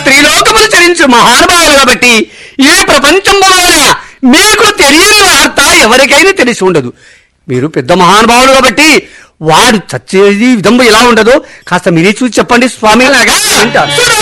త్రిలోకములు చరించు మహానుభావులు కాబట్టి ఈ ప్రపంచంలో మీకు తెలియని వార్త ఎవరికైనా తెలిసి ఉండదు. మీరు పెద్ద మహానుభావులు కాబట్టి వాడు చచ్చేది విధంగా ఎలా ఉండదో కాస్త మీరే చూసి చెప్పండి స్వామి.